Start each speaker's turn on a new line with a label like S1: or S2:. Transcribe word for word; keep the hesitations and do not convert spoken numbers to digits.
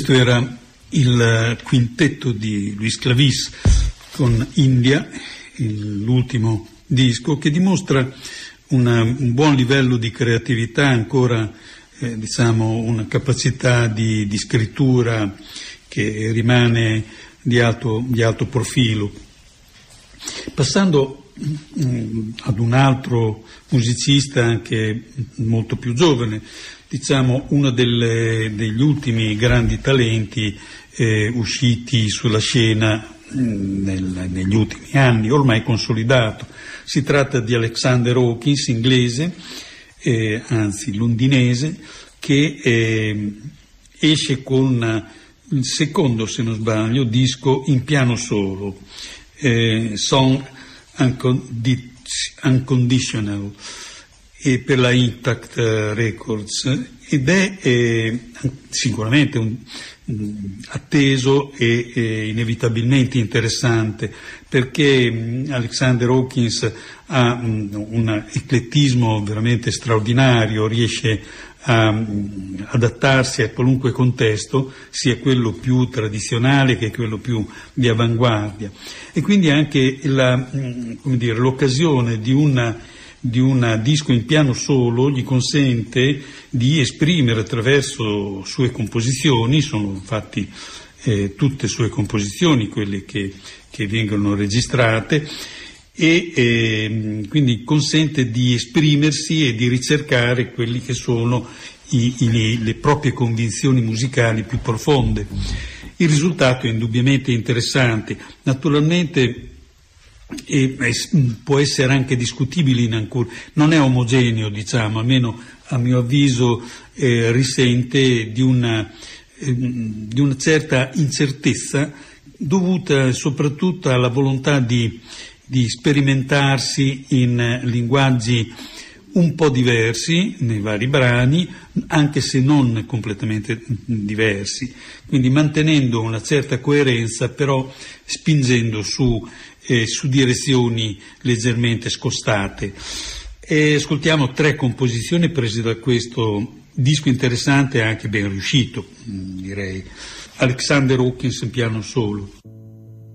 S1: Questo era il quintetto di Luis Clavís con India, l'ultimo disco, che dimostra una, un buon livello di creatività, ancora eh, diciamo una capacità di, di scrittura che rimane di alto, di alto profilo. Passando mh, ad un altro musicista anche molto più giovane, diciamo uno delle, degli ultimi grandi talenti eh, usciti sulla scena mh, nel, negli ultimi anni, ormai consolidato. Si tratta di Alexander Hawkins, inglese, eh, anzi londinese, che eh, esce con il secondo, se non sbaglio, disco in piano solo, eh, Song Unconditional, e per la Intact Records, ed è eh, sicuramente un, un atteso e, e inevitabilmente interessante, perché mh, Alexander Hawkins ha mh, un eclettismo veramente straordinario, riesce a mh, adattarsi a qualunque contesto, sia quello più tradizionale che quello più di avanguardia, e quindi anche la, mh, come dire, l'occasione di una di un disco in piano solo gli consente di esprimere attraverso sue composizioni, sono infatti eh, tutte sue composizioni quelle che, che vengono registrate, e eh, quindi consente di esprimersi e di ricercare quelli che sono i, i, le proprie convinzioni musicali più profonde. Il risultato è indubbiamente interessante, naturalmente. E può essere anche discutibile in alcuni, non è omogeneo, diciamo, almeno a mio avviso eh, risente di una, eh, di una certa incertezza dovuta soprattutto alla volontà di, di sperimentarsi in linguaggi un po' diversi nei vari brani, anche se non completamente diversi, quindi mantenendo una certa coerenza, però spingendo su Eh, su direzioni leggermente scostate. E ascoltiamo tre composizioni prese da questo disco interessante e anche ben riuscito, direi. Alexander Hawkins in piano solo.